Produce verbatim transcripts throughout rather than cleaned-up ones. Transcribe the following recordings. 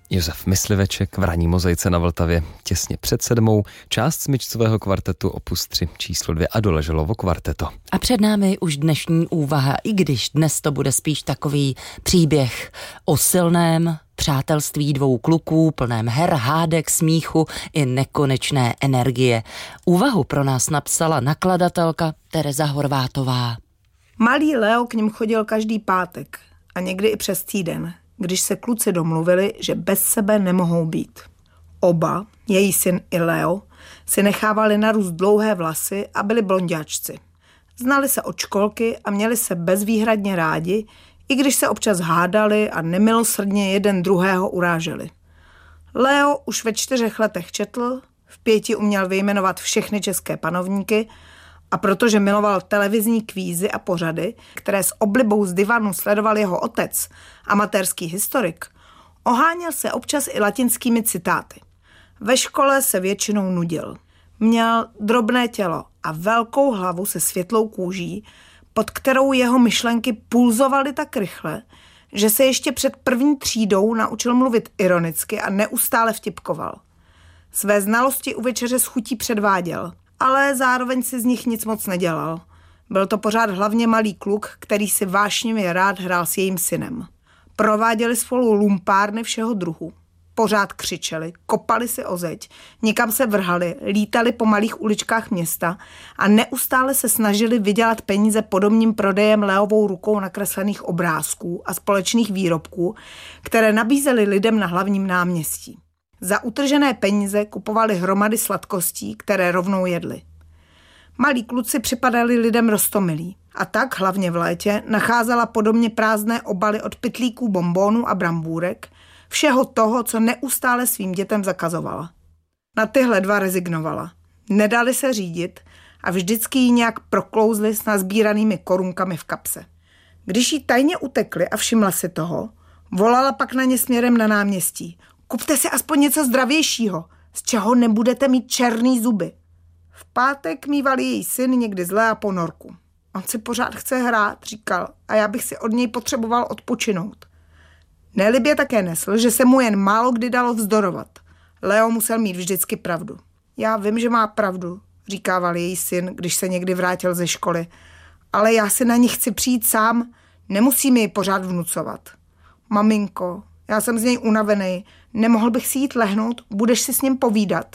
Josef Mysliveček v ranní mozaice na Vltavě těsně před sedmou, část smyčcového kvartetu opus tři číslo dvě a Doleželovo kvarteto. A před námi už dnešní úvaha, i když dnes to bude spíš takový příběh o silném přátelství dvou kluků, plném her, hádek, smíchu i nekonečné energie. Úvahu pro nás napsala nakladatelka Tereza Horvátová. Malý Leo k nim chodil každý pátek a někdy i přes týden, když se kluci domluvili, že bez sebe nemohou být. Oba, její syn i Leo, si nechávali narůst dlouhé vlasy a byli blonďáčci. Znali se od školky a měli se bezvýhradně rádi, i když se občas hádali a nemilosrdně jeden druhého uráželi. Leo už ve čtyřech letech četl, v pěti uměl vyjmenovat všechny české panovníky a protože miloval televizní kvízy a pořady, které s oblibou z divanu sledoval jeho otec, amatérský historik, oháněl se občas i latinskými citáty. Ve škole se většinou nudil. Měl drobné tělo a velkou hlavu se světlou kůží, pod kterou jeho myšlenky pulzovaly tak rychle, že se ještě před první třídou naučil mluvit ironicky a neustále vtipkoval. Své znalosti u večeře s chutí předváděl, ale zároveň si z nich nic moc nedělal. Byl to pořád hlavně malý kluk, který si vášnivě rád hrál s jejím synem. Prováděli spolu lumpárny všeho druhu. Pořád křičeli, kopali si o zeď, někam se vrhali, lítali po malých uličkách města a neustále se snažili vydělat peníze podobným prodejem Leovou rukou nakreslených obrázků a společných výrobků, které nabízeli lidem na hlavním náměstí. Za utržené peníze kupovali hromady sladkostí, které rovnou jedli. Malí kluci připadali lidem roztomilí a tak hlavně v létě nacházela podobně prázdné obaly od pytlíků bonbónů a brambůrek, všeho toho, co neustále svým dětem zakazovala. Na tyhle dva rezignovala. Nedali se řídit a vždycky jí nějak proklouzli s nazbíranými korunkami v kapse. Když jí tajně utekli a všimla si toho, volala pak na ně směrem na náměstí. Kupte si aspoň něco zdravějšího, z čeho nebudete mít černý zuby. V pátek mýval její syn někdy zlé a ponorku. On si pořád chce hrát, říkal, a já bych si od něj potřeboval odpočinout. Nelibě také nesl, že se mu jen málo kdy dalo vzdorovat. Leo musel mít vždycky pravdu. Já vím, že má pravdu, říkával její syn, když se někdy vrátil ze školy. Ale já si na ní chci přijít sám, nemusí mi ji pořád vnucovat. Maminko, já jsem z něj unavený, nemohl bych si jít lehnout, budeš si s ním povídat.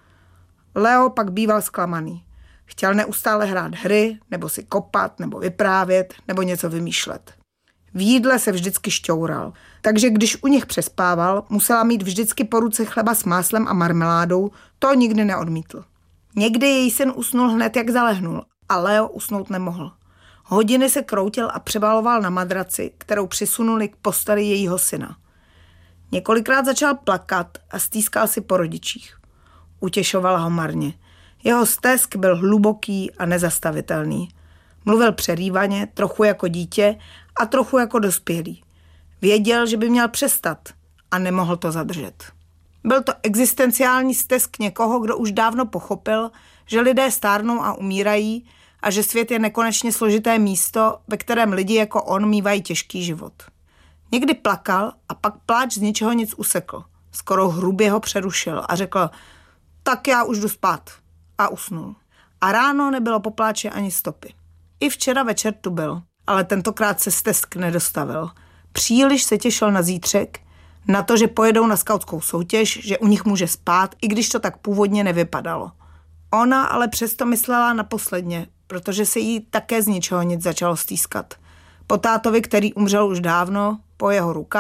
Leo pak býval zklamaný. Chtěl neustále hrát hry, nebo si kopat, nebo vyprávět, nebo něco vymýšlet. V jídle se vždycky šťoural, takže když u nich přespával, musela mít vždycky po ruce chleba s máslem a marmeládou, to nikdy neodmítl. Někdy její syn usnul hned, jak zalehnul, a Leo usnout nemohl. Hodiny se kroutil a přebaloval na madraci, kterou přisunuli k posteli jejího syna. Několikrát začal plakat a stýskal si po rodičích. Utěšovala ho marně. Jeho stesk byl hluboký a nezastavitelný. Mluvil přerývaně, trochu jako dítě a trochu jako dospělý. Věděl, že by měl přestat a nemohl to zadržet. Byl to existenciální stesk někoho, kdo už dávno pochopil, že lidé stárnou a umírají a že svět je nekonečně složité místo, ve kterém lidi jako on mívají těžký život. Někdy plakal a pak pláč z ničeho nic usekl. Skoro hrubě ho přerušil a řekl, tak já už jdu spát. A usnul. A ráno nebylo po pláči ani stopy. I včera večer tu byl, ale tentokrát se stesk nedostavil. Příliš se těšil na zítřek, na to, že pojedou na skautskou soutěž, že u nich může spát, i když to tak původně nevypadalo. Ona ale přesto myslela naposledně, protože se jí také z ničeho nic začalo stýskat. Po tátovi, který umřel už dávno, po jeho rukách,